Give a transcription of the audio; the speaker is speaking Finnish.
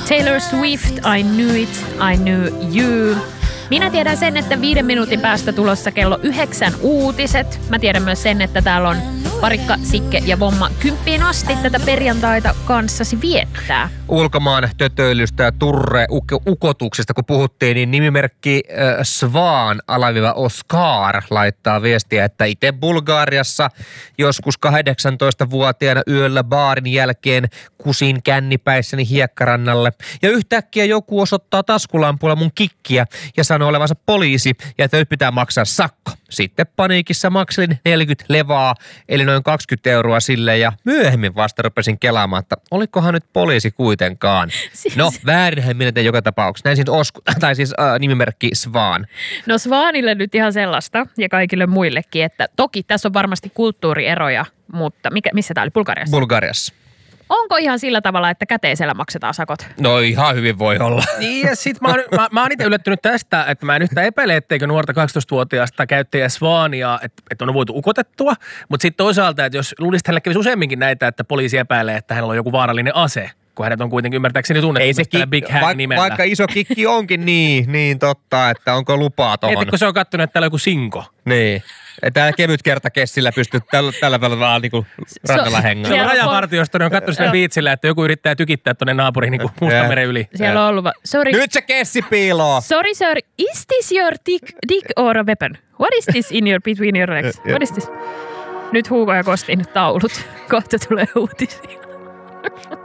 Taylor Swift, I Knew It, I Knew You. Minä tiedän sen, että 5 minuutin päästä tulossa kello 9 uutiset. Mä tiedän myös sen, että täällä on Parikka, Sikke ja Vomma 10 asti tätä perjantaita kanssasi viettää. Ulkomaan tötöilystä ja ukotuksesta kun puhuttiin, niin nimimerkki Svan _Oscar laittaa viestiä, että itse Bulgariassa joskus 18-vuotiaana yöllä baarin jälkeen kusin kännipäissäni hiekkarannalle. Ja yhtäkkiä joku osoittaa taskulampulla mun kikkiä ja sanoo olevansa poliisi ja että nyt pitää maksaa sakko. Sitten paniikissa makselin 40 levaa, eli noin 20 euroa sille ja myöhemmin vasta rupesin kelaamaan, että olikohan nyt poliisi kuitenkaan. No, väärinhän minä tein joka tapauksessa. Näin siis nimimerkki Svan. No Svanille nyt ihan sellaista ja kaikille muillekin, että toki tässä on varmasti kulttuurieroja, mutta missä tämä oli? Bulgariassa? Bulgariassa. Onko ihan sillä tavalla, että käteisellä maksetaan sakot? No ihan hyvin voi olla. Niin ja sit mä oon itse yllättynyt tästä, että mä en yhtään epäile, etteikö nuorta 12-vuotiaasta käyttäjä Svania, että on voitu ukotettua. Mutta sitten toisaalta, että jos luulisit, että hänellä kävisi useamminkin näitä, että poliisi epäilee, että hänellä on joku vaarallinen ase, kun hänet on kuitenkin ymmärtääkseni tunnettu. Ei se Big Hack nimellä. Vaikka iso kikki onkin niin totta, että onko lupaa tohon. Eikö se on kattonut, että täällä on joku sinko? Niin. Täällä kevyt kertakessillä pystyt tällä välillä vaan niinku rannalla hengään. Se on rajavartiosta, ne on katsonut sitä biitsillä, että joku yrittää tykittää tuonne naapuriin niinku Mustameren yli. Siellä on ollut sorry. Nyt se kessi piiloo. Sorry sir, is this your dick or a weapon? What is this in your between your legs? What is this? Nyt Hugo ja Kostin taulut. Kohta tulee uutisia.